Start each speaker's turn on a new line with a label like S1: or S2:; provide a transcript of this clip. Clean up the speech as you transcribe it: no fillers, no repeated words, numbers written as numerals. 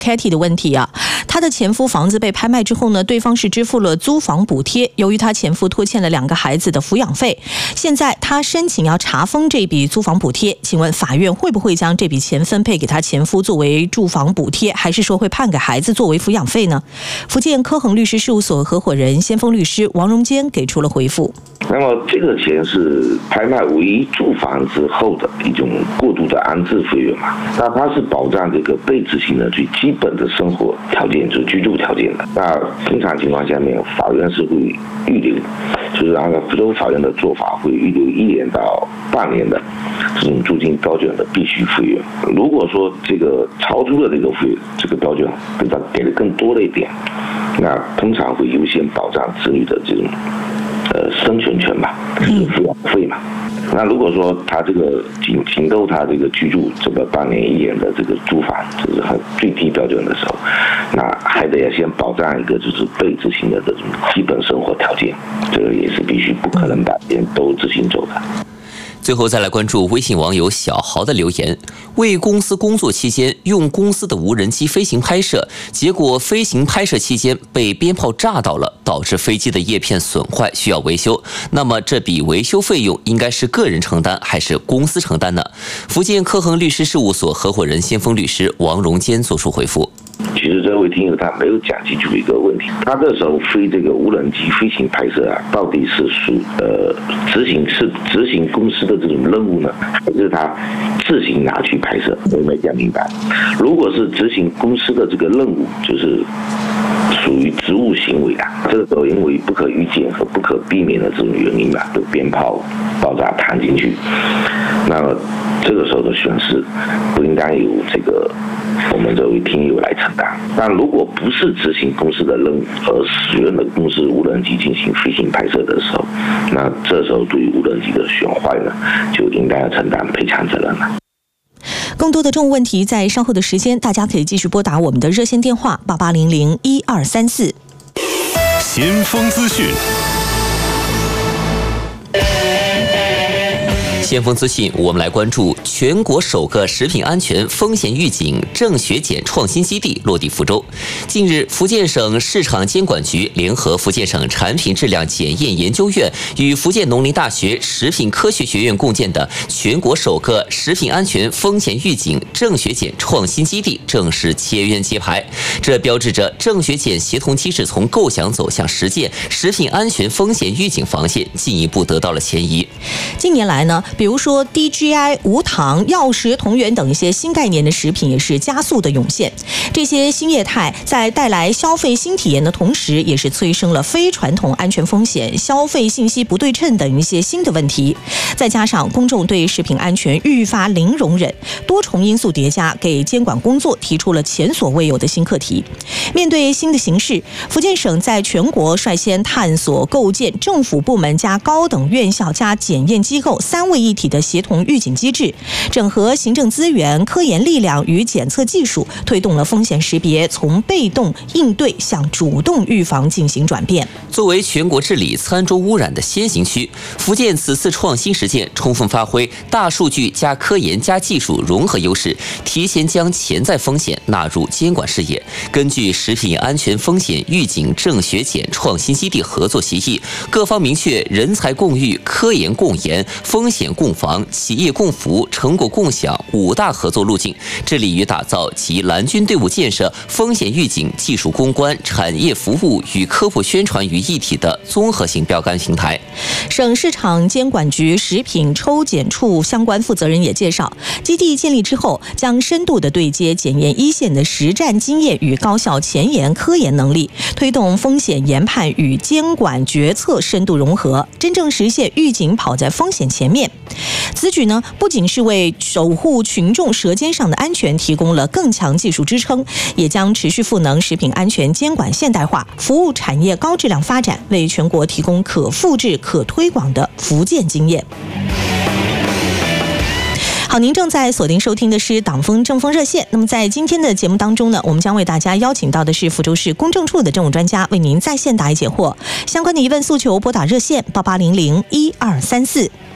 S1: Katy 的问题啊，她的前夫房子被拍卖之后呢，对方是支付了租房补贴，由于她前夫拖欠了2个孩子的抚养费，现在她申请要查封这笔租房补贴，请问法院会不会将这笔钱分配给她前夫作为住房补贴，还是说会判给孩子作为抚养费呢？福建科恒律师事务所合伙人先锋律师王荣坚给出了回复。
S2: 那么这个钱是拍卖唯一住房之后的一种过渡的安置费用嘛？那它是保障这个被执行的最基本的生活条件，就是居住条件的。那通常情况下面，法院是会预留，就是按照福州法院的做法，会预留1年到半年的这种租金标准的必须费用。如果说这个超出了这个标准，给的更多的一点，那通常会优先保障子女的这种生存权吧，就是抚养费嘛。那如果说他这个仅够他这个居住这个半年1年的这个租房，就是很最低标准的时候，那还得要先保障一个就是被执行的这种基本生活条件，这个也是必须不可能把钱都执行走的。
S3: 最后再来关注微信网友小豪的留言：为公司工作期间用公司的无人机飞行拍摄，结果飞行拍摄期间被鞭炮炸到了，导致飞机的叶片损坏，需要维修。那么这笔维修费用应该是个人承担还是公司承担呢？福建科恒律师事务所合伙人先锋律师王荣坚作出回复。
S2: 其实这位听友他没有讲清楚一个问题，他这时候飞这个无人机飞行拍摄啊，到底是执行公司的这种任务呢，还是他自行拿去拍摄？我没讲明白。如果是执行公司的这个任务，就是属于职务行为的，这个时候因为不可预见和不可避免的这种原因吧，都鞭炮爆炸弹进去，那么这个时候的损失不应当由这个我们这位听友来承担。但如果不是执行公司的任务而使用了公司无人机进行飞行拍摄的时候，那这时候对于无人机的损坏呢，就应该要承担赔偿责任了。
S1: 更多的这种问题在稍后的时间，大家可以继续拨打我们的热线电话88001234。
S4: 先锋资讯。
S3: 先锋资讯，我们来关注全国首个食品安全风险预警正学检创新基地落地福州。近日，福建省市场监管局联合福建省产品质量检验研究院与福建农林大学食品科学学院共建的全国首个食品安全风险预警正学检创新基地正式签约揭牌。这标志着正学检协同机制从构想走向实践，食品安全风险预警防线进一步得到了前移。
S1: 近年来呢，比如说 DGI、无糖、药食同源等一些新概念的食品也是加速的涌现。这些新业态在带来消费新体验的同时，也是催生了非传统安全风险、消费信息不对称等一些新的问题。再加上公众对食品安全愈发零容忍，多重因素叠加，给监管工作提出了前所未有的新课题。面对新的形势，福建省在全国率先探索构建政府部门加高等院校加检验机构3位一体的协同预警机制，整合行政资源、科研力量与检测技术，推动了风险识别从被动应对向主动预防进行转变。
S3: 作为全国治理餐桌污染的先行区，福建此次创新实践充分发挥大数据加科研加技术融合优势，提前将潜在风险纳入监管视野。根据食品安全风险预警正学检创新基地合作协议，各方明确人才共育、科研共研、风险共防、企业共扶、成果共享5大合作路径，致力于打造集蓝军队伍建设、风险预警、技术攻关、产业服务与科普宣传于一体的综合性标杆平台。
S1: 省市场监管局食品抽检处相关负责人也介绍，基地建立之后，将深度的对接检验一线的实战经验与高校前沿科研能力，推动风险研判与监管决策深度融合，真正实现预警跑在风险前面。此举呢，不仅是为守护群众舌尖上的安全提供了更强技术支撑，也将持续赋能食品安全监管现代化，服务产业高质量发展，为全国提供可复制、可推广的福建经验。好，您正在锁定收听的是党风政风热线。那么在今天的节目当中呢，我们将为大家邀请到的是福州市公证处的政务专家，为您在线答疑解惑。相关的疑问诉求，拨打热线88001234。